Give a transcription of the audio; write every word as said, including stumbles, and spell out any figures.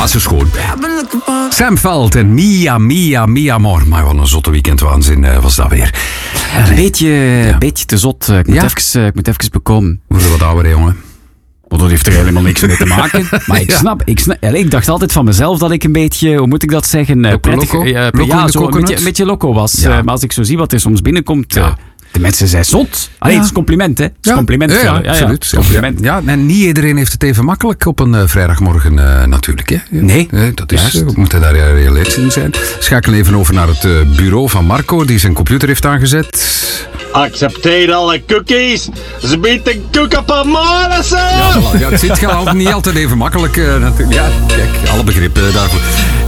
Ja, ze is schoon. Sam Veld en Mia, Mia, Mia Mor. Maar wat een zotte weekendwaanzin uh, was dat weer. Een beetje, ja. beetje te zot. Ik moet, ja? even, uh, ik moet even bekomen. We worden wat ouder, jongen. Want dat heeft er helemaal niks mee te maken. Maar ik Ja. snap, ik snap, ik dacht altijd van mezelf dat ik een beetje, hoe moet ik dat zeggen? Loco, prettig, loco? uh, Loco ja, in de zo een coconut? beetje, een beetje loco was. Ja. Uh, maar als ik zo zie wat er soms binnenkomt, Ja. uh, de mensen zijn zot. Allee, Ja. het is compliment, hè? Het is Ja. compliment. Ja, voor- ja, ja, ja, absoluut. het is compliment. Ja, en niet iedereen heeft het even makkelijk op een uh, vrijdagmorgen uh, natuurlijk. Hè? Nee. Nee, dat is, Juist. uh, we moeten daar uh, realistisch in zijn. Schakelen even over naar het uh, bureau van Marco, die zijn computer heeft aangezet. Accepteer alle cookies. Ze biedt een koek op een molen, Ja, voilà. Ja, het zit al, niet altijd even makkelijk uh, natuurlijk. Ja, kijk, alle begrippen daarvoor.